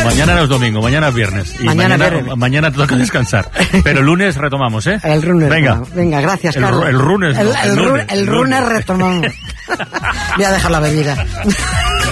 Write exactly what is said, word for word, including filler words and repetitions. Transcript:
mañana no es domingo, mañana es viernes. Y mañana, mañana, mañana te toca descansar. Pero el lunes retomamos, ¿eh? El lunes. Venga, no. Venga, gracias, el, Carlos. El, el lunes. El, No, el, el, lunes, el lunes retomamos. Voy a dejar la bebida.